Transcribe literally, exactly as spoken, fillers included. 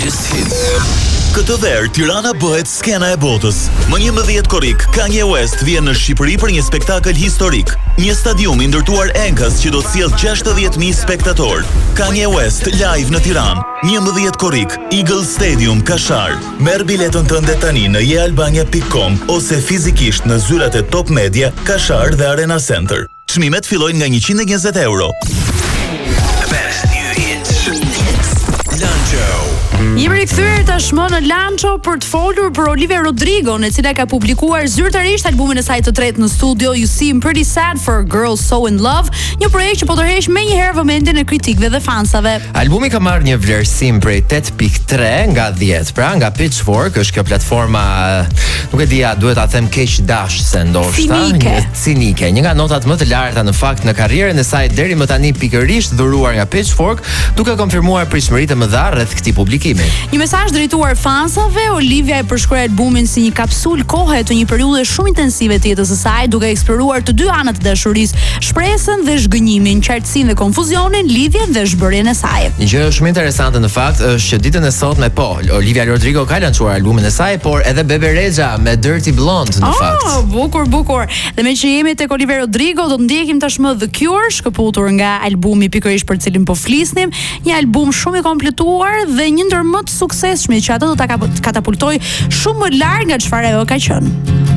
Greatest Hits. Këtë verë, Tirana bëhet skena e botës. Më njëmbëdhjetë korrik, Kanye West vjen në Shqipëri për një spektakël historik. Një stadium i ndërtuar enkas që do të sjellë gjashtëdhjetë mijë spektatorë. Kanye West live në Tiranë. njëmbëdhjetë korrik, Eagle Stadium, Kashar. Merr biletën tënde tani në jealbania pikë com ose fizikisht në zyrat e Top Media, Kashar dhe Arena Center. Çmimet fillojnë nga njëqind e njëzet euro. The best new hits. Lancho. Jemi rikthyer tashmë në Lancho për të folur për Olivia Rodrigon, e cila ka publikuar zyrtarisht albumin e saj të tretë në studio, You Seem Pretty Sad for a Girl So in Love, një projekt që po tërheq menjëherë vëmendjen e kritikëve dhe fansave. Albumi ka marrë një vlerësim prej tetë pikë tre nga dhjetë, pra nga Pitchfork, është kjo platforma, nuk e dia, duhet ta them keq dashse ndoshta, Cinike. një cinike, një nga notat më të larta në fakt në karrierën e saj deri më tani, pikërisht dhuruar nga Pitchfork, duke konfirmuar pritshmëritë e mëdha rreth këtij publikimi. Një mesazh drejtuar fansave, Olivia e përshkroi albumin si një kapsul kohe të një periudhe shumë intensive të jetës së saj, duke eksploruar të dy anët të dashurisë, shpresën dhe zhgënjimin, qartësinë dhe konfuzionin, lidhjen dhe zhbërjen e saj. Një gjë shumë interesante në fakt është që ditën e sotme, po, Olivia Rodrigo ka lançuar albumin e saj, por edhe Bebe Rexha me Dirty Blonde në oh, fakt. Oh, bukur, bukur. Dhe me që jemi tek Olivia Rodrigo, do të ndjekim tashmë The Cure, shkëputur nga albumi pikërisht për cilin po flisnim, një album shumë i kompletuar dhe një ndër më të suksesshëm që ato do ta katapultoj shumë më larg nga çfarë ajo ka qenë.